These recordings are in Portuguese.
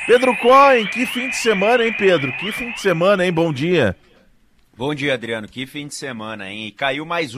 Pedro Cohen, que fim de semana, hein, Pedro? Que fim de semana, hein? Bom dia. Bom dia, Adriano. Que fim de semana, hein? E caiu mais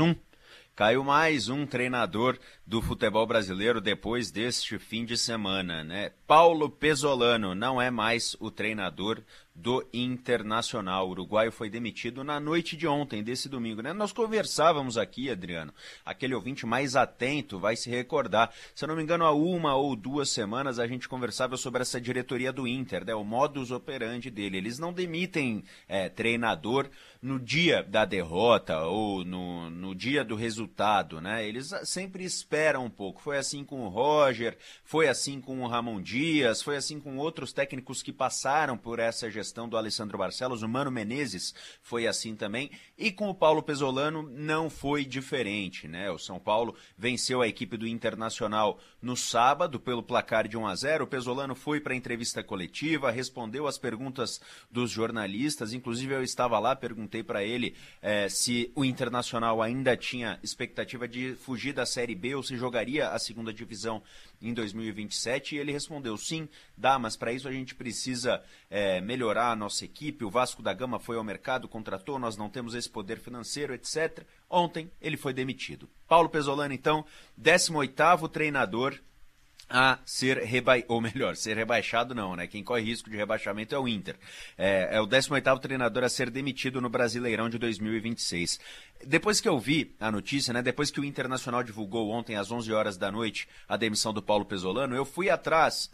um treinador do futebol brasileiro depois deste fim de semana, né? Paulo Pesolano não é mais o treinador do Internacional. O uruguaio foi demitido na noite de ontem, desse domingo, né? Nós conversávamos aqui, Adriano, aquele ouvinte mais atento vai se recordar. Se eu não me engano, há 1 ou 2 semanas a gente conversava sobre essa diretoria do Inter, né? O modus operandi dele. Eles não demitem treinador no dia da derrota ou no dia do resultado, né? Eles sempre esperam um pouco. Foi assim com o Roger, foi assim com o Ramon Dias, foi assim com outros técnicos que passaram por essa gestão do Alessandro Barcelos. O Mano Menezes foi assim também. E com o Paulo Pesolano não foi diferente, né? O São Paulo venceu a equipe do Internacional no sábado pelo placar de 1-0. O Pesolano foi para a entrevista coletiva, respondeu às perguntas dos jornalistas. Inclusive eu estava lá, perguntei para ele se o Internacional ainda tinha expectativa de fugir da Série B ou se jogaria a segunda divisão em 2027, e ele respondeu: sim, dá, mas para isso a gente precisa melhorar a nossa equipe. O Vasco da Gama foi ao mercado, contratou, nós não temos esse poder financeiro, etc. Ontem ele foi demitido. Paulo Pesolano, então, 18º treinador a ser ser rebaixado não, né? Quem corre risco de rebaixamento é o Inter. É o 18º treinador a ser demitido no Brasileirão de 2026. Depois que eu vi a notícia, né? Depois que o Internacional divulgou ontem às 11 horas da noite a demissão do Paulo Pesolano, eu fui atrás,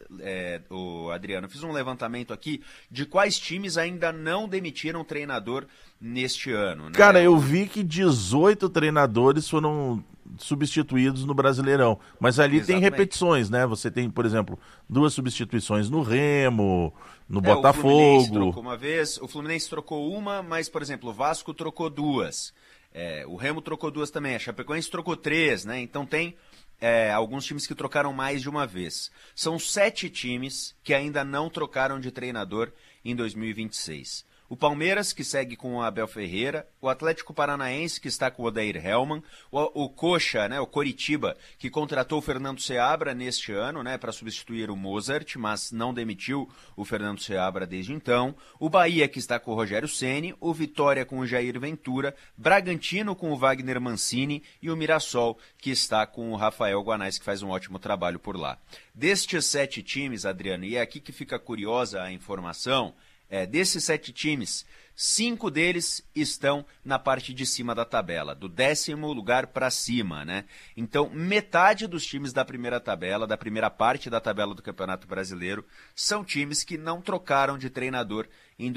o Adriano, fiz um levantamento aqui de quais times ainda não demitiram treinador neste ano, né? Cara, eu vi que 18 treinadores foram substituídos no Brasileirão, mas ali tem repetições, né? Você tem, por exemplo, 2 substituições no Remo, no Botafogo. O Fluminense trocou uma vez, o Fluminense trocou uma, mas, por exemplo, o Vasco trocou 2. O Remo trocou 2 também, a Chapecoense trocou 3, né? Então tem alguns times que trocaram mais de uma vez. São 7 times que ainda não trocaram de treinador em 2026. O Palmeiras, que segue com o Abel Ferreira, o Atlético Paranaense, que está com o Odair Hellmann, o Coxa, né, o Coritiba, que contratou o Fernando Seabra neste ano, né, para substituir o Mozart, mas não demitiu o Fernando Seabra desde então, o Bahia, que está com o Rogério Ceni, o Vitória com o Jair Ventura, Bragantino com o Wagner Mancini e o Mirassol, que está com o Rafael Guanais, que faz um ótimo trabalho por lá. Destes 7 times, Adriano, e é aqui que fica curiosa a informação, desses 7 times, 5 deles estão na parte de cima da tabela, do 10º lugar para cima, né? Então, metade dos times da primeira tabela, da primeira parte da tabela do Campeonato Brasileiro, são times que não trocaram de treinador em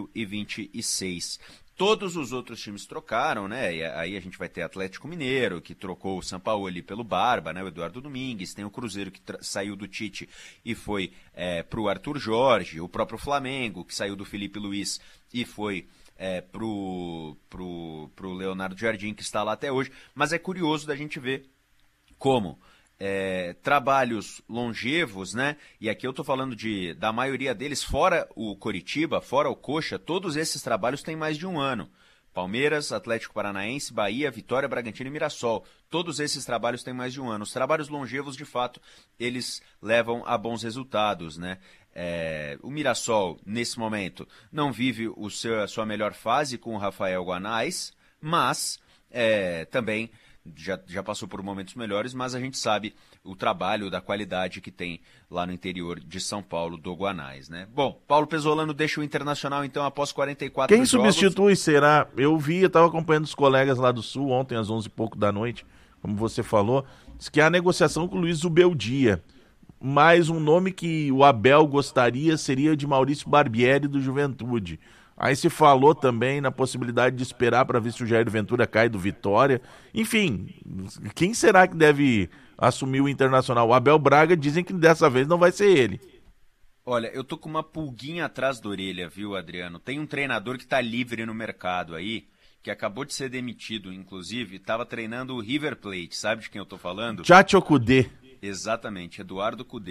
2026. Todos os outros times trocaram, né? E aí a gente vai ter Atlético Mineiro, que trocou o Sampaoli pelo Barba, né? O Eduardo Domingues. Tem o Cruzeiro, que saiu do Tite e foi para o Arthur Jorge. O próprio Flamengo, que saiu do Felipe Luiz e foi pro Leonardo Jardim, que está lá até hoje. Mas é curioso da gente ver como trabalhos longevos, né? E aqui eu estou falando da maioria deles, fora o Coritiba, fora o Coxa, todos esses trabalhos têm mais de 1 ano. Palmeiras, Atlético Paranaense, Bahia, Vitória, Bragantino e Mirassol. Todos esses trabalhos têm mais de 1 ano. Os trabalhos longevos, de fato, eles levam a bons resultados, né? O Mirassol, nesse momento, não vive a sua melhor fase com o Rafael Guanais, mas também já passou por momentos melhores, mas a gente sabe o trabalho, da qualidade que tem lá no interior de São Paulo, do Guanais, né? Bom, Paulo Pesolano deixa o Internacional, então, após 44 jogos. Quem substitui será? Eu estava acompanhando os colegas lá do Sul ontem, às 11 e pouco da noite, como você falou, diz que há negociação com o Luiz Zubeldia, mas um nome que o Abel gostaria seria de Maurício Barbieri, do Juventude. Aí se falou também na possibilidade de esperar para ver se o Jair Ventura cai do Vitória. Enfim, quem será que deve assumir o Internacional? O Abel Braga, dizem que dessa vez não vai ser ele. Olha, eu tô com uma pulguinha atrás da orelha, viu, Adriano? Tem um treinador que tá livre no mercado aí, que acabou de ser demitido, inclusive, estava treinando o River Plate, sabe de quem eu tô falando? Tchatcho Kudê. Exatamente, Eduardo Cudê.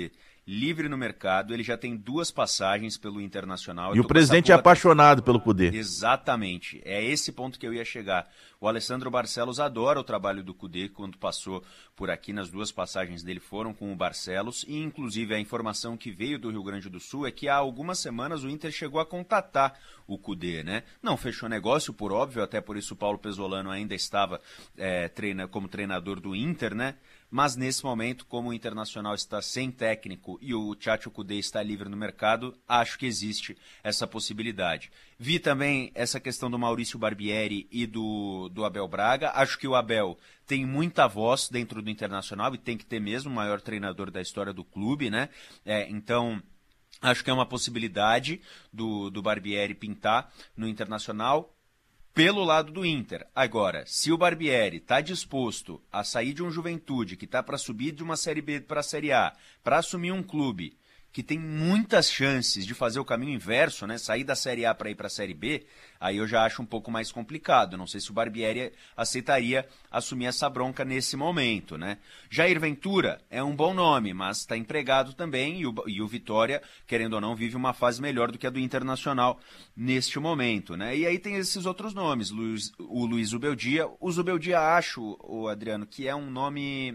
livre no mercado, ele já tem 2 passagens pelo Internacional. E o presidente é apaixonado pelo Kudê. Exatamente, é esse ponto que eu ia chegar. O Alessandro Barcelos adora o trabalho do Kudê, quando passou por aqui, nas 2 passagens dele foram com o Barcelos, e inclusive a informação que veio do Rio Grande do Sul é que há algumas semanas o Inter chegou a contatar o Kudê, né? Não fechou negócio, por óbvio, até por isso o Paulo Pesolano ainda estava como treinador do Inter, né? Mas nesse momento, como o Internacional está sem técnico e o Tchatcho Kudê está livre no mercado, acho que existe essa possibilidade. Vi também essa questão do Maurício Barbieri e do Abel Braga. Acho que o Abel tem muita voz dentro do Internacional e tem que ter mesmo o maior treinador da história do clube, né? Então, acho que é uma possibilidade do Barbieri pintar no Internacional pelo lado do Inter. Agora, se o Barbieri está disposto a sair de um Juventude que está para subir de uma Série B para a Série A, para assumir um clube que tem muitas chances de fazer o caminho inverso, né? Sair da Série A para ir para a Série B, aí eu já acho um pouco mais complicado. Não sei se o Barbieri aceitaria assumir essa bronca nesse momento, né? Jair Ventura é um bom nome, mas está empregado também e o Vitória, querendo ou não, vive uma fase melhor do que a do Internacional neste momento, né? E aí tem esses outros nomes, o Luiz Zubeldia. O Zubeldia, acho, o Adriano, que é um nome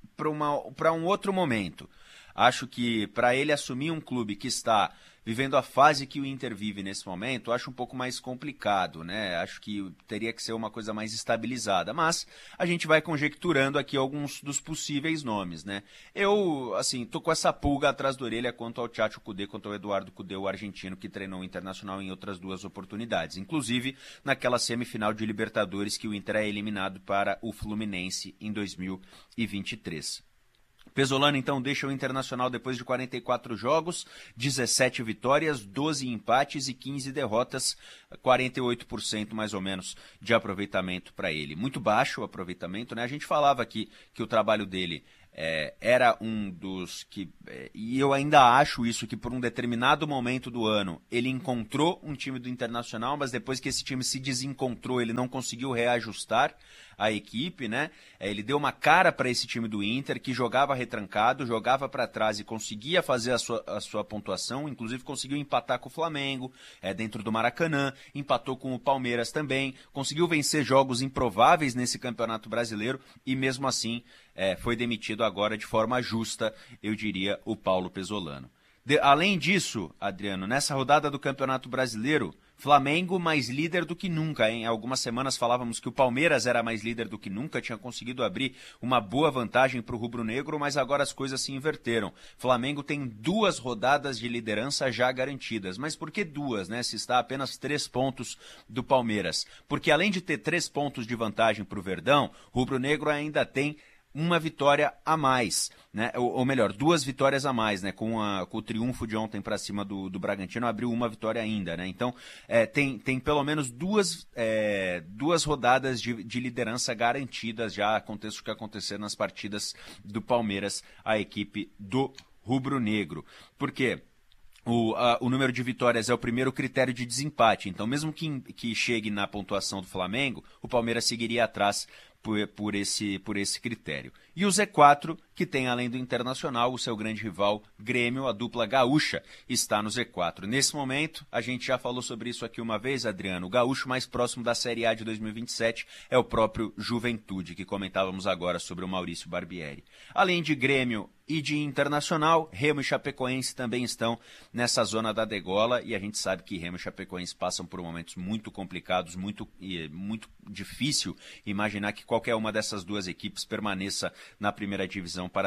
para um outro momento. Acho que para ele assumir um clube que está vivendo a fase que o Inter vive nesse momento, acho um pouco mais complicado, né? Acho que teria que ser uma coisa mais estabilizada, mas a gente vai conjecturando aqui alguns dos possíveis nomes, né? Eu, assim, tô com essa pulga atrás da orelha quanto ao Tchatcho Kudê, quanto ao Eduardo Kudê, o argentino que treinou o Internacional em outras 2 oportunidades, inclusive naquela semifinal de Libertadores que o Inter é eliminado para o Fluminense em 2023. Pesolano, então, deixa o Internacional depois de 44 jogos, 17 vitórias, 12 empates e 15 derrotas, 48% mais ou menos de aproveitamento para ele. Muito baixo o aproveitamento, né? A gente falava aqui que o trabalho dele era um dos que, e eu ainda acho isso, que por um determinado momento do ano ele encontrou um time do Internacional, mas depois que esse time se desencontrou, ele não conseguiu reajustar a equipe, né? Ele deu uma cara para esse time do Inter, que jogava retrancado, jogava para trás e conseguia fazer a sua pontuação, inclusive conseguiu empatar com o Flamengo, dentro do Maracanã, empatou com o Palmeiras também, conseguiu vencer jogos improváveis nesse Campeonato Brasileiro e mesmo assim foi demitido agora de forma justa, eu diria, o Paulo Pesolano. Além disso, Adriano, nessa rodada do Campeonato Brasileiro, Flamengo mais líder do que nunca, hein? Há algumas semanas falávamos que o Palmeiras era mais líder do que nunca, tinha conseguido abrir uma boa vantagem para o rubro-negro, mas agora as coisas se inverteram. Flamengo tem 2 rodadas de liderança já garantidas. Mas por que 2, né? Se está a apenas 3 pontos do Palmeiras. Porque além de ter 3 pontos de vantagem para o Verdão, o rubro-negro ainda tem uma vitória a mais, né? Ou melhor, 2 vitórias a mais, né? Com o triunfo de ontem para cima do Bragantino, abriu uma vitória ainda, né? Então, tem pelo menos 2 rodadas de liderança garantidas já, aconteça o que acontecer nas partidas do Palmeiras, a equipe do rubro-negro. Por quê? O número de vitórias é o primeiro critério de desempate, então mesmo que chegue na pontuação do Flamengo, o Palmeiras seguiria atrás por esse critério. E o Z4, que tem, além do Internacional, o seu grande rival Grêmio, a dupla gaúcha, está no Z4. Nesse momento, a gente já falou sobre isso aqui uma vez, Adriano, o gaúcho mais próximo da Série A de 2027 é o próprio Juventude, que comentávamos agora sobre o Maurício Barbieri. Além de Grêmio e de Internacional, Remo e Chapecoense também estão nessa zona da degola, e a gente sabe que Remo e Chapecoense passam por momentos muito complicados, muito difícil imaginar que qualquer uma dessas 2 equipes permaneça na primeira divisão para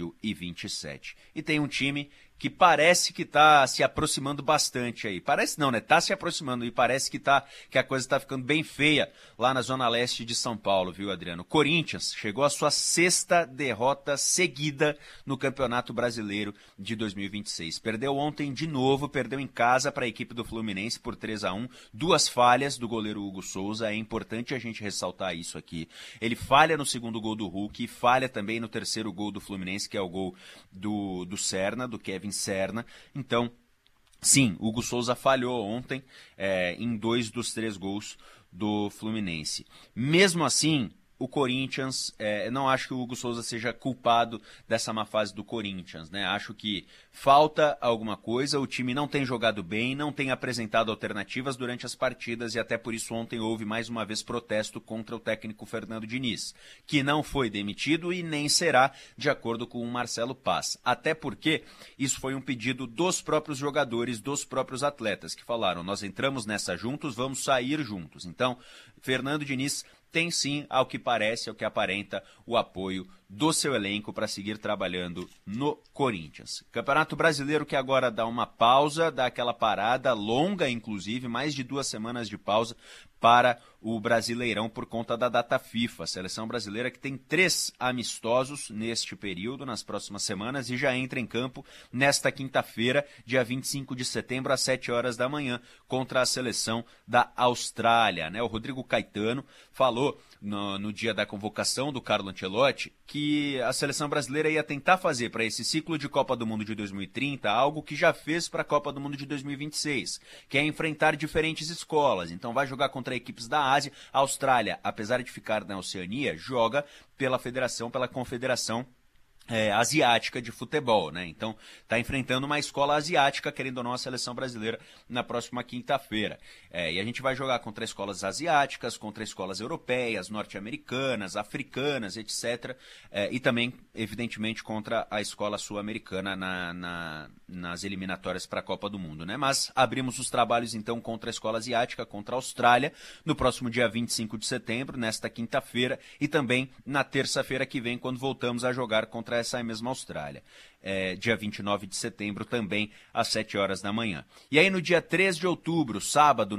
2027. E tem um time que parece que está se aproximando bastante aí. Parece não, né? Está se aproximando e parece que a coisa está ficando bem feia lá na zona leste de São Paulo, viu, Adriano? Corinthians chegou à sua 6ª derrota seguida no Campeonato Brasileiro de 2026. Perdeu ontem de novo, perdeu em casa para a equipe do Fluminense por 3-1. 2 falhas do goleiro Hugo Souza, é importante a gente ressaltar isso aqui. Ele falha no segundo gol do Hulk e falha também no terceiro gol do Fluminense, que é o gol do Serna, do Kevin Serna. Então, sim, Hugo Souza falhou ontem em 2 dos 3 gols do Fluminense. Mesmo assim, o Corinthians, não acho que o Hugo Souza seja culpado dessa má fase do Corinthians, né? Acho que falta alguma coisa, o time não tem jogado bem, não tem apresentado alternativas durante as partidas e até por isso ontem houve mais uma vez protesto contra o técnico Fernando Diniz, que não foi demitido e nem será, de acordo com o Marcelo Paz. Até porque isso foi um pedido dos próprios jogadores, dos próprios atletas, que falaram, nós entramos nessa juntos, vamos sair juntos. Então, Fernando Diniz tem sim, ao que parece, ao que aparenta, o apoio do seu elenco para seguir trabalhando no Corinthians. Campeonato Brasileiro que agora dá uma pausa, dá aquela parada longa, inclusive, mais de 2 semanas de pausa para o Brasileirão por conta da data FIFA. A seleção brasileira que tem 3 amistosos neste período, nas próximas semanas, e já entra em campo nesta quinta-feira, dia 25 de setembro, às 7 horas da manhã, contra a seleção da Austrália, né? O Rodrigo Caetano falou no dia da convocação do Carlo Ancelotti que a seleção brasileira ia tentar fazer para esse ciclo de Copa do Mundo de 2030 algo que já fez para a Copa do Mundo de 2026, que é enfrentar diferentes escolas. Então vai jogar contra equipes da Ásia. A Austrália, apesar de ficar na Oceania, joga pela confederação asiática de futebol, né? Então, está enfrentando uma escola asiática, querendo ou não, a seleção brasileira na próxima quinta-feira. E a gente vai jogar contra nas asiáticas, contra escolas europeias, norte-americanas, africanas, etc. E também, evidentemente, contra a escola sul-americana nas eliminatórias para a Copa do Mundo, né? Mas abrimos os trabalhos, então, contra a escola asiática, contra a Austrália, no próximo dia 25 de setembro, nesta quinta-feira, e também na terça-feira que vem, quando voltamos a jogar contra essa mesma Austrália. Dia 29 de setembro, também às 7 horas da manhã. E aí no dia 3 de outubro, sábado,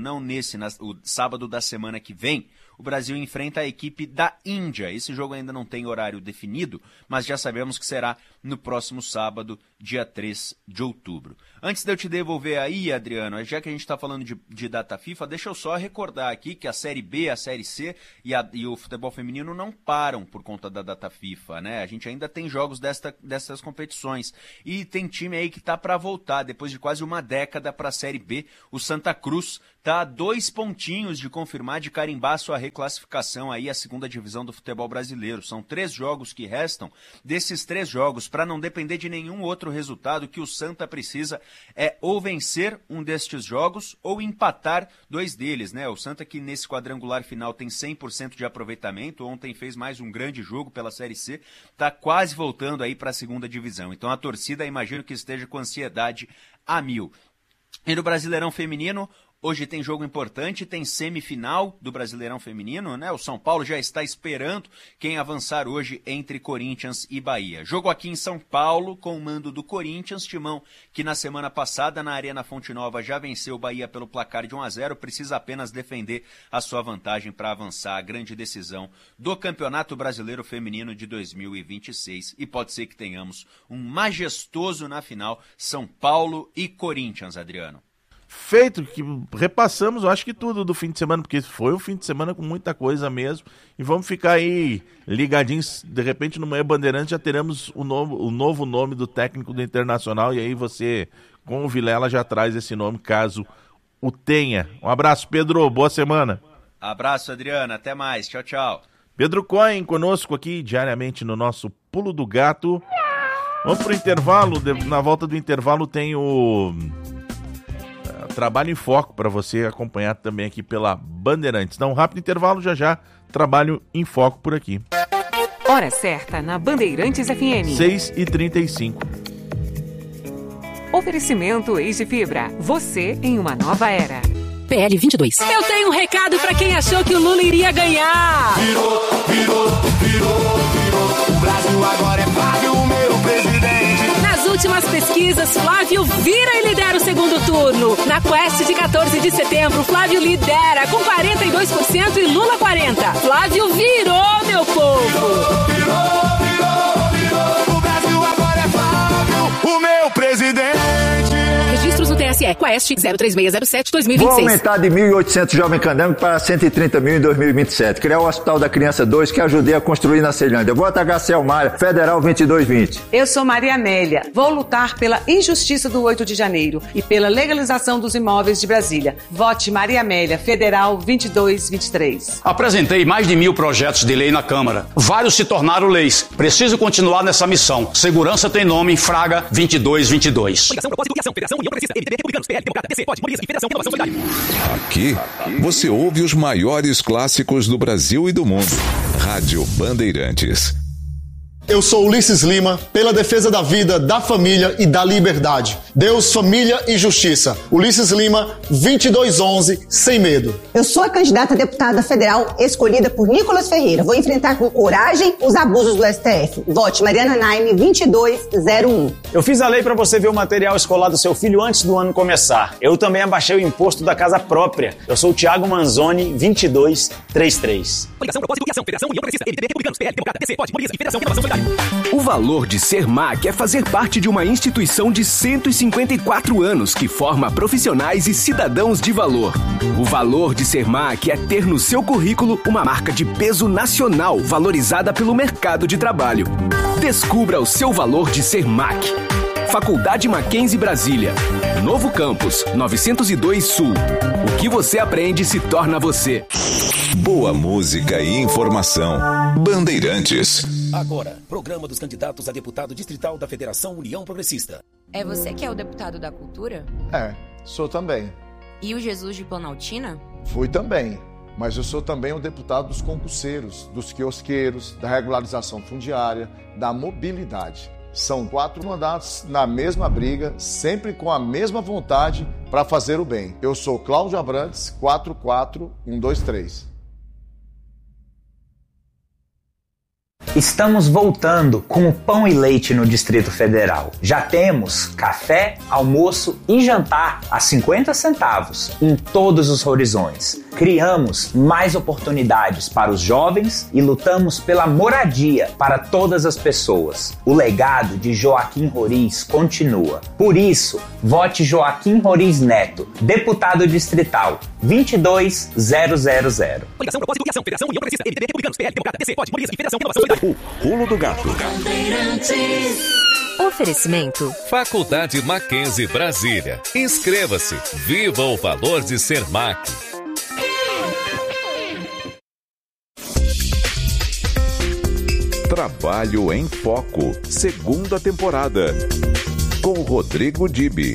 o sábado da semana que vem, o Brasil enfrenta a equipe da Índia. Esse jogo ainda não tem horário definido, mas já sabemos que será no próximo sábado, dia 3 de outubro. Antes de eu te devolver aí, Adriano, já que a gente está falando de data FIFA, deixa eu só recordar aqui que a Série B, a Série C e o futebol feminino não param por conta da data FIFA, né? A gente ainda tem jogos dessas competições. E tem time aí que tá para voltar, depois de quase uma década, para a Série B. O Santa Cruz tá a 2 pontinhos de confirmar, de carimbar sua reclassificação aí à segunda divisão do futebol brasileiro. São 3 jogos que restam. Desses 3 jogos, para não depender de nenhum outro resultado, que o Santa precisa ou vencer um destes jogos ou empatar 2 deles, né? O Santa, que nesse quadrangular final tem 100% de aproveitamento, ontem fez mais um grande jogo pela Série C, tá quase voltando aí para a segunda divisão. Então a torcida, imagino que esteja com ansiedade a 1000. E no Brasileirão Feminino, hoje tem jogo importante, tem semifinal do Brasileirão Feminino, né? O São Paulo já está esperando quem avançar hoje entre Corinthians e Bahia. Jogo aqui em São Paulo, com o mando do Corinthians, timão que na semana passada na Arena Fonte Nova já venceu o Bahia pelo placar de 1-0, precisa apenas defender a sua vantagem para avançar a grande decisão do Campeonato Brasileiro Feminino de 2026. E pode ser que tenhamos um majestoso na final, São Paulo e Corinthians, Adriano. Feito, que repassamos, eu acho que tudo do fim de semana, porque foi um fim de semana com muita coisa mesmo, e vamos ficar aí ligadinhos, de repente no Manhã Bandeirantes já teremos o novo nome do técnico do Internacional, e aí você, com o Vilela, já traz esse nome, caso o tenha. Um abraço, Pedro, boa semana. Abraço, Adriana, até mais, tchau, tchau. Pedro Cohen conosco aqui diariamente no nosso Pulo do Gato. Vamos pro intervalo, na volta do intervalo tem o Trabalho em Foco para você acompanhar também aqui pela Bandeirantes. Dá um rápido intervalo, já Trabalho em Foco por aqui. Hora certa na Bandeirantes FM. 6h35. Oferecimento Eis de Fibra. Você em uma nova era. PL 22. Eu tenho um recado pra quem achou que o Lula iria ganhar. Virou. O Brasil agora é Flávio, o meu presidente. Nas últimas pesquisas, Flávio vira e lidera o segundo turno. Na Quest de 14 de setembro, Flávio lidera com 42% e Lula 40%. Flávio virou, meu povo. Virou. O Brasil agora é Flávio, o meu presidente. Registros no TSE. quer. Quest 03607 Vou 2026. aumentar de 1.800 Jovem Candango para 130 mil em 2027. Criar o Hospital da Criança 2 que ajudei a construir na Ceilândia. Voto HC Almária, Federal 2220. Eu sou Maria Amélia. Vou lutar pela injustiça do 8 de janeiro e pela legalização dos imóveis de Brasília. Vote Maria Amélia, Federal 2223. Apresentei mais de 1.000 projetos de lei na Câmara. Vários se tornaram leis. Preciso continuar nessa missão. Segurança tem nome, Fraga 2222. Aqui, você ouve os maiores clássicos do Brasil e do mundo. Rádio Bandeirantes. Eu sou Ulisses Lima, pela defesa da vida, da família e da liberdade. Deus, família e justiça. Ulisses Lima, 2211, sem medo. Eu sou a candidata a deputada federal escolhida por Nicolas Ferreira. Vou enfrentar com coragem os abusos do STF. Vote Mariana Naime, 2201. Eu fiz a lei para você ver o material escolar do seu filho antes do ano começar. Eu também abaixei o imposto da casa própria. Eu sou o Thiago Manzoni, 2233. O valor de ser MAC é fazer parte de uma instituição de 154 anos que forma profissionais e cidadãos de valor. O valor de ser MAC é ter no seu currículo uma marca de peso nacional valorizada pelo mercado de trabalho. Descubra o seu valor de ser MAC. Faculdade Mackenzie Brasília. Novo campus, 902 Sul. O que você aprende se torna você. Boa música e informação. Bandeirantes. Agora, programa dos candidatos a deputado distrital da Federação União Progressista. É você que é o deputado da Cultura? É, sou também. E o Jesus de Planaltina? Fui também, mas eu sou também o deputado dos concurseiros, dos quiosqueiros, da regularização fundiária, da mobilidade. São 4 mandatos na mesma briga, sempre com a mesma vontade para fazer o bem. Eu sou Cláudio Abrantes, 44123. Estamos voltando com o Pão e Leite no Distrito Federal. Já temos café, almoço e jantar a 50 centavos em todos os horizontes. Criamos mais oportunidades para os jovens e lutamos pela moradia para todas as pessoas. O legado de Joaquim Roriz continua. Por isso, vote Joaquim Roriz Neto, deputado distrital, 22000. O Pulo do Gato. Oferecimento Faculdade Mackenzie Brasília. Inscreva-se. Viva o valor de ser MAC. Trabalho em Foco, segunda temporada. Com Rodrigo Dibi.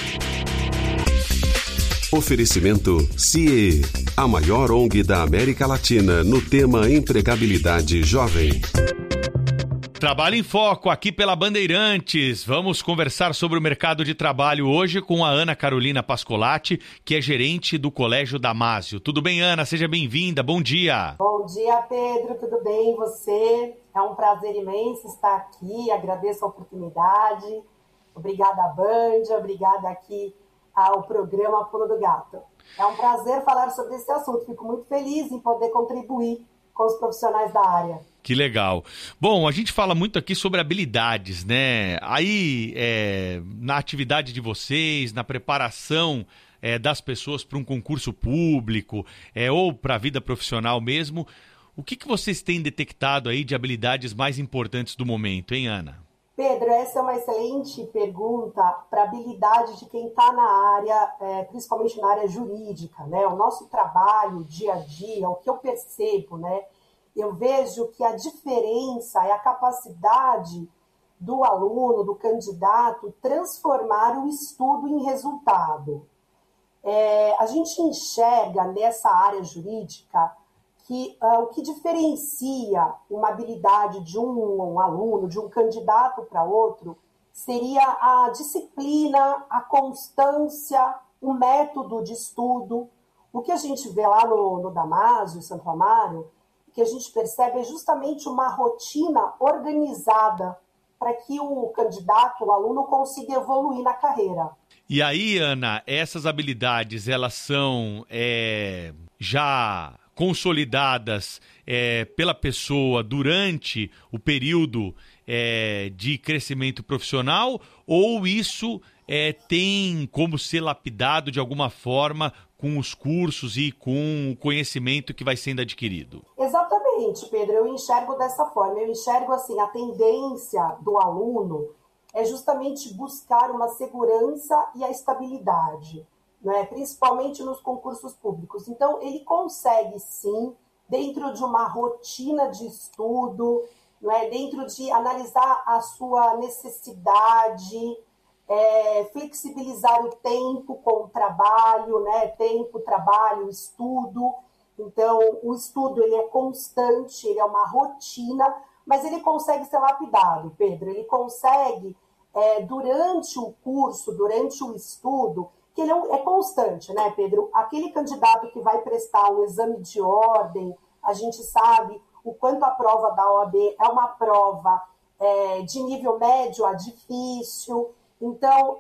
Oferecimento CIE, a maior ONG da América Latina no tema empregabilidade jovem. Trabalho em Foco, aqui pela Bandeirantes. Vamos conversar sobre o mercado de trabalho hoje com a Ana Carolina Pascolati, que é gerente do Colégio Damásio. Tudo bem, Ana? Seja bem-vinda. Bom dia. Bom dia, Pedro. Tudo bem? E você? É um prazer imenso estar aqui. Agradeço a oportunidade. Obrigada, Band. Obrigada aqui ao programa Pulo do Gato. É um prazer falar sobre esse assunto. Fico muito feliz em poder contribuir com os profissionais da área. Que legal. Bom, a gente fala muito aqui sobre habilidades, né? Aí, na atividade de vocês, na preparação das pessoas para um concurso público ou para a vida profissional mesmo, o que vocês têm detectado aí de habilidades mais importantes do momento, hein, Ana? Pedro, essa é uma excelente pergunta para a habilidade de quem está na área, principalmente na área jurídica, né? O nosso trabalho, dia a dia, o que eu percebo, né? Eu vejo que a diferença é a capacidade do aluno, do candidato, transformar o estudo em resultado. A gente enxerga nessa área jurídica que o que diferencia uma habilidade de um aluno, de um candidato para outro, seria a disciplina, a constância, o método de estudo. O que a gente vê lá no Damásio, Santo Amaro, que a gente percebe é justamente uma rotina organizada para que o candidato, o aluno, consiga evoluir na carreira. E aí, Ana, essas habilidades, elas são já consolidadas pela pessoa durante o período de crescimento profissional, ou isso tem como ser lapidado de alguma forma com os cursos e com o conhecimento que vai sendo adquirido? Exatamente, Pedro. Eu enxergo dessa forma. Eu enxergo assim, a tendência do aluno é justamente buscar uma segurança e a estabilidade, né? Principalmente nos concursos públicos. Então, ele consegue, sim, dentro de uma rotina de estudo, né? Dentro de analisar a sua necessidade, flexibilizar o tempo com o trabalho, né? Tempo, trabalho, estudo. Então, o estudo ele é constante, ele é uma rotina, mas ele consegue ser lapidado, Pedro. Ele consegue, durante o curso, durante o estudo, que ele é constante, né, Pedro? Aquele candidato que vai prestar um exame de ordem, a gente sabe o quanto a prova da OAB é uma prova de nível médio a difícil. Então,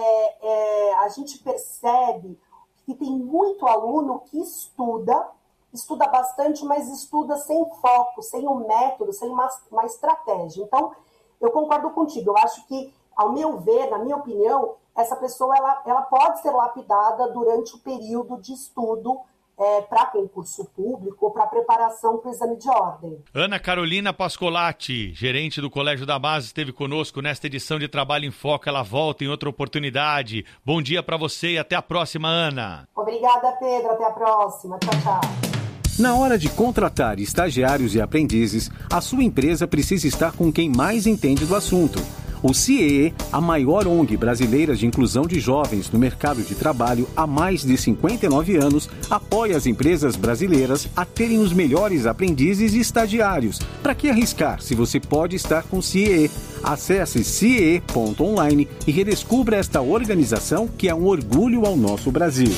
a gente percebe que tem muito aluno que estuda bastante, mas estuda sem foco, sem um método, sem uma estratégia. Então, eu concordo contigo. Eu acho que, ao meu ver, na minha opinião, essa pessoa ela pode ser lapidada durante o período de estudo para concurso público ou para preparação para o exame de ordem. Ana Carolina Pascolati, gerente do Colégio da Base, esteve conosco nesta edição de Trabalho em Foco. Ela volta em outra oportunidade. Bom dia para você e até a próxima, Ana. Obrigada, Pedro. Até a próxima. Tchau, tchau. Na hora de contratar estagiários e aprendizes, a sua empresa precisa estar com quem mais entende do assunto. O CIEE, a maior ONG brasileira de inclusão de jovens no mercado de trabalho há mais de 59 anos, apoia as empresas brasileiras a terem os melhores aprendizes e estagiários. Para que arriscar se você pode estar com o CIEE? Acesse ciee.online e redescubra esta organização que é um orgulho ao nosso Brasil.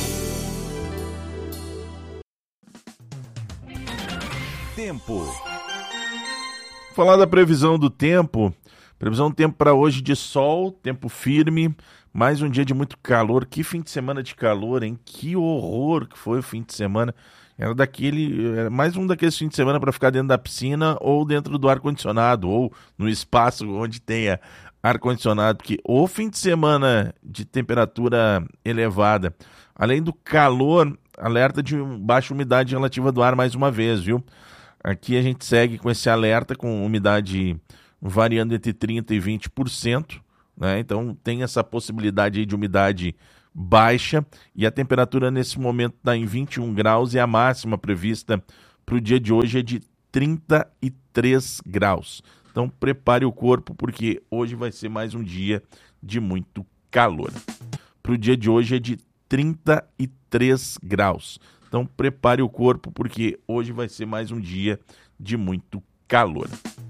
Tempo. Falar da previsão do tempo. Previsão do tempo para hoje de sol, tempo firme, mais um dia de muito calor. Que fim de semana de calor, hein? Que horror que foi o fim de semana. Era mais um daqueles fins de semana para ficar dentro da piscina ou dentro do ar-condicionado ou no espaço onde tenha ar-condicionado, porque o fim de semana de temperatura elevada, além do calor, alerta de baixa umidade relativa do ar mais uma vez, viu? Aqui a gente segue com esse alerta com umidade variando entre 30% e 20%, né? Então tem essa possibilidade aí de umidade baixa e a temperatura nesse momento está em 21 graus e a máxima prevista para o dia de hoje é de 33 graus. Então prepare o corpo porque hoje vai ser mais um dia de muito calor. Para o dia de hoje é de 33 graus. Então prepare o corpo porque hoje vai ser mais um dia de muito calor.